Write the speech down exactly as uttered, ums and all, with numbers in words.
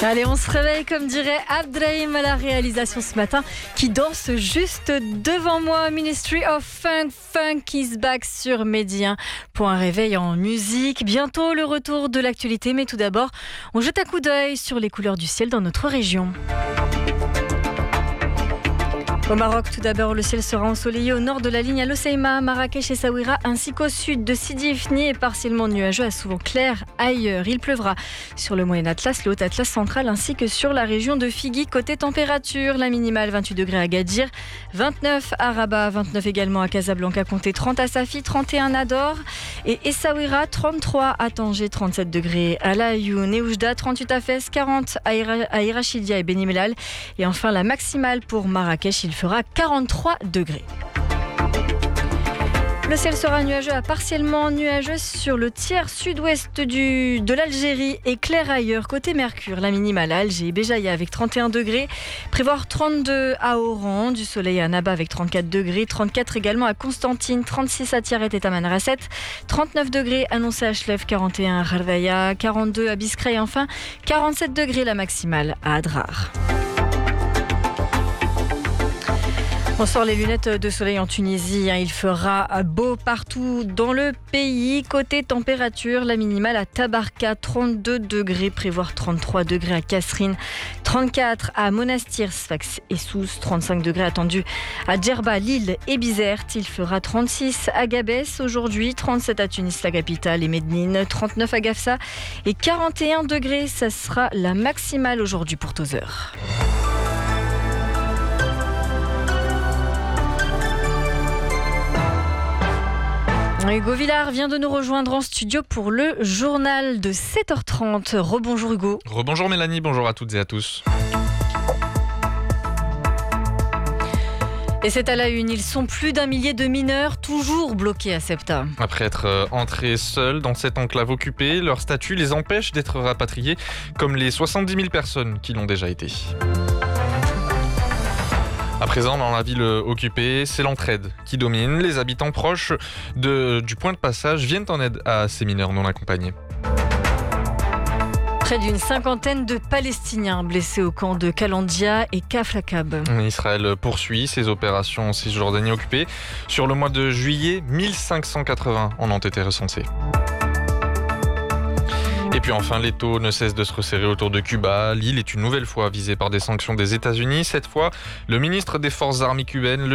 Allez, on se réveille, comme dirait Abdrahim à la réalisation ce matin, qui danse juste devant moi. Ministry of Funk, Funk is back sur Média pour un réveil en musique. Bientôt le retour de l'actualité, mais tout d'abord, on jette un coup d'œil sur les couleurs du ciel dans notre région. Au Maroc, tout d'abord, le ciel sera ensoleillé au nord de la ligne à Loseima, Marrakech et Saouira, ainsi qu'au sud de Sidi Ifni et partiellement nuageux à souvent clair ailleurs. Il pleuvra sur le Moyen Atlas, le Haut Atlas central, ainsi que sur la région de Figui. Côté température, la minimale vingt-huit degrés à Gadir, vingt-neuf à Rabat, vingt-neuf également à Casablanca, comptez trente à Safi, trente et un à Dor et Essaouira, trente-trois à Tanger, trente-sept degrés à La Ayoun et Oujda, trente-huit à Fès, quarante à Irachidia et Beni Mellal. Et enfin la maximale pour Marrakech, il fera quarante-trois degrés. Le ciel sera nuageux à partiellement nuageux sur le tiers sud-ouest du, de l'Algérie et clair ailleurs. Côté Mercure, la minimale à Alger et Béjaïa avec trente et un degrés. Prévoir trente-deux à Oran, du soleil à Naba avec trente-quatre degrés. trente-quatre également à Constantine, trente-six à Tiaret et Tamanrasset. trente-neuf degrés annoncés à Chlef, quarante et un à Kharvaya, quarante-deux à Biskra et enfin quarante-sept degrés la maximale à Adrar. On sort les lunettes de soleil en Tunisie. Il fera beau partout dans le pays. Côté température, la minimale à Tabarka, trente-deux degrés. Prévoir trente-trois degrés à Kasserine, trente-quatre à Monastir, Sfax et Sousse, trente-cinq degrés attendus à Djerba, Lille et Bizerte. Il fera trente-six à Gabès aujourd'hui, trente-sept à Tunis, la capitale, et Mednine, trente-neuf à Gafsa et quarante et un degrés. Ça sera la maximale aujourd'hui pour Tozeur. Hugo Villard vient de nous rejoindre en studio pour le journal de sept heures trente. Rebonjour Hugo. Rebonjour Mélanie, bonjour à toutes et à tous. Et c'est à la une, ils sont plus d'un millier de mineurs toujours bloqués à Ceuta. Après être entrés seuls dans cette enclave occupée, leur statut les empêche d'être rapatriés, comme les soixante-dix mille personnes qui l'ont déjà été. À présent, dans la ville occupée, c'est l'entraide qui domine. Les habitants proches de, du point de passage viennent en aide à ces mineurs non accompagnés. Près d'une cinquantaine de Palestiniens blessés au camp de Kalandia et Kaflakab. Israël poursuit ses opérations en Cisjordanie occupée. Sur le mois de juillet, mille cinq cent quatre-vingts en ont été recensés. Et puis enfin, l'étau ne cesse de se resserrer autour de Cuba. L'île est une nouvelle fois visée par des sanctions des États-Unis. Cette fois, le ministre des Forces armées cubaines, le